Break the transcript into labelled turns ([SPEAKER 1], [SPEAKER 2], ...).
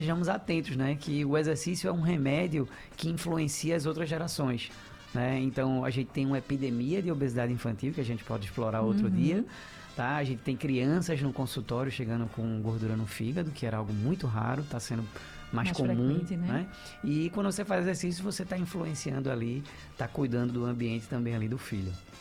[SPEAKER 1] Sejamos atentos, né? Que o exercício é um remédio que influencia as outras gerações. Né? Então, a gente tem uma epidemia de obesidade infantil que a gente pode explorar outro dia. Tá? A gente tem crianças no consultório chegando com gordura no fígado, que era algo muito raro, está sendo mais comum.
[SPEAKER 2] Frequente, né?
[SPEAKER 1] E quando você faz exercício, você está influenciando ali, está cuidando do ambiente também ali do filho.